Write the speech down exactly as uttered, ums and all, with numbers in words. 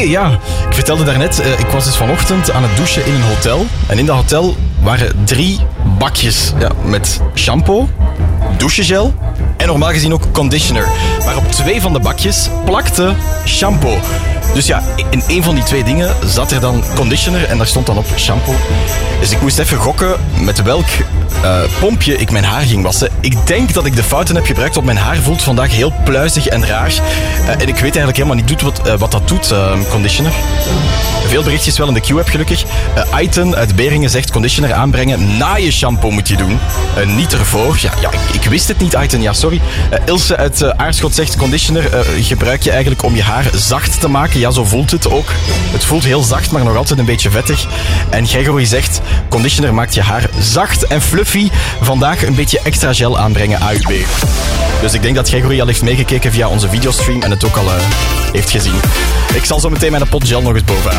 nee, ja. Ik vertelde daarnet, uh, ik was dus vanochtend aan het douchen in een hotel. En in dat hotel waren drie bakjes ja, met shampoo, douchegel en normaal gezien ook conditioner. Maar op twee van de bakjes plakte shampoo. Dus ja, in één van die twee dingen zat er dan conditioner en daar stond dan op shampoo. Dus ik moest even gokken met welk uh, pompje ik mijn haar ging wassen. Ik denk dat ik de fouten heb gebruikt, want mijn haar voelt vandaag heel pluizig en raar. Uh, en ik weet eigenlijk helemaal niet doet wat, uh, wat dat doet, uh, conditioner. Veel berichtjes wel in de queue heb gelukkig. Uh, Aiten uit Beringen zegt conditioner aanbrengen na je shampoo moet je doen. Uh, niet ervoor. Ja, ja ik, ik wist het niet, Aiten. Ja, sorry. Uh, Ilse uit uh, Aarschot zegt conditioner uh, gebruik je eigenlijk om je haar zacht te maken. Ja, zo voelt het ook. Het voelt heel zacht, maar nog altijd een beetje vettig. En Gregory zegt, conditioner maakt je haar zacht en fluffy. Vandaag een beetje extra gel aanbrengen, A U B. Dus ik denk dat Gregory al heeft meegekeken via onze videostream en het ook al uh, heeft gezien. Ik zal zo meteen mijn pot gel nog eens bovenaan.